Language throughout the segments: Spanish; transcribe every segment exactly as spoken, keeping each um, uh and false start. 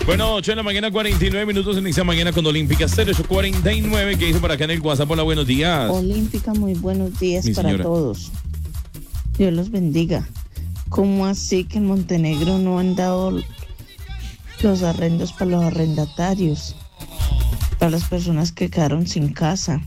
Bueno, ocho de la mañana, cuarenta y nueve minutos. Inicia mañana con Olímpica cero ocho cuarenta y nueve. ¿Qué dice por acá en el WhatsApp? Hola, buenos días. Olímpica, muy buenos días Mi para señora. todos. Dios los bendiga. ¿Cómo así que en Montenegro no han dado los arrendos para los arrendatarios? Para las personas que quedaron sin casa.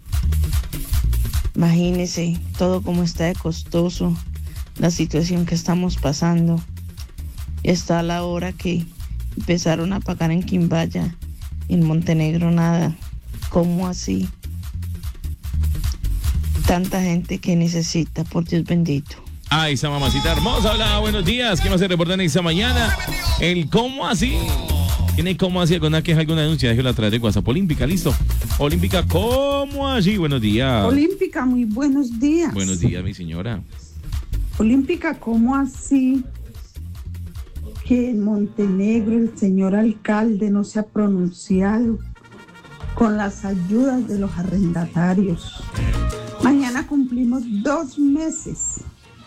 Imagínense todo como está de costoso, la situación que estamos pasando. Está a la hora que empezaron a pagar en Quimbaya, en Montenegro nada. ¿Cómo así? Tanta gente que necesita, por Dios bendito. Ay, esa mamacita hermosa. Hola, buenos días. ¿Qué más se reporta en esta mañana? El cómo así. ¿Tiene cómo así alguna queja, alguna denuncia? Déjela a través de WhatsApp. Olímpica, listo. Olímpica, ¿cómo así? Buenos días. Olímpica, muy buenos días. Buenos días, mi señora. Olímpica, ¿cómo así que en Montenegro el señor alcalde no se ha pronunciado con las ayudas de los arrendatarios? Mañana cumplimos dos meses.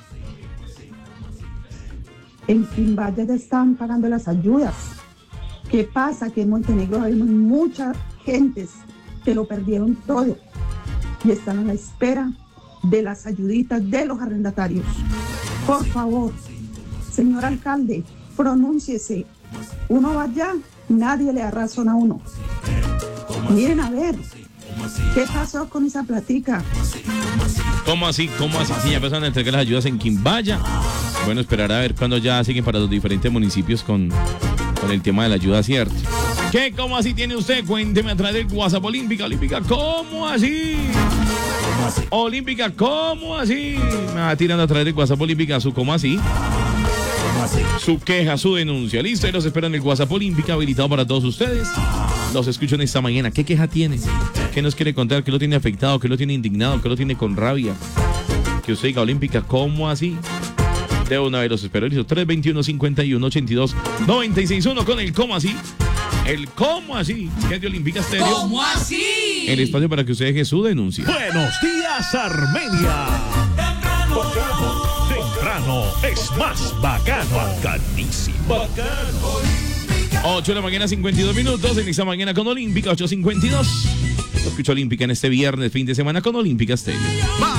En Quimbaya ya estaban pagando las ayudas. ¿Qué pasa? Que en Montenegro hay muchas gentes que lo perdieron todo y están a la espera de las ayuditas de los arrendatarios. Por favor, señor alcalde, pronúnciese. Uno va allá, nadie le da razón a uno. Miren a ver, ¿qué pasó con esa platica? ¿Cómo así? ¿Cómo así? Si ya empezaron a entregar las ayudas en Quimbaya. Bueno, esperar a ver cuándo ya siguen para los diferentes municipios con, con el tema de la ayuda, ¿cierto? ¿Qué? ¿Cómo así tiene usted? Cuénteme a través del WhatsApp. Olímpica, Olímpica, ¿cómo así? Olímpica, ¿cómo así? Me va tirando a través del WhatsApp. Olímpica, su ¿cómo así? Su queja, su denuncia. Listo, y los espero en el WhatsApp Olímpica, habilitado para todos ustedes. Los escucho en esta mañana. ¿Qué queja tiene? ¿Qué nos quiere contar? ¿Qué lo tiene afectado? ¿Qué lo tiene indignado? ¿Qué lo tiene con rabia? Que usted diga, Olímpica, ¿cómo así? De una vez los espero. Listo, tres veintiuno, cincuenta y uno, ochenta y dos, noventa y seis uno con el ¿cómo así? El ¿cómo así? Que es de Olímpica Estéreo. ¿Cómo así? El espacio para que usted deje su denuncia. Buenos días, Armenia. Bacano, temprano es más bacano, bacanísimo. Bacano. ocho de la mañana, cincuenta y dos minutos. En esta mañana con Olímpica, ocho cincuenta y dos. Lo escucho Olímpica en este viernes, fin de semana con Olímpica Estéreo.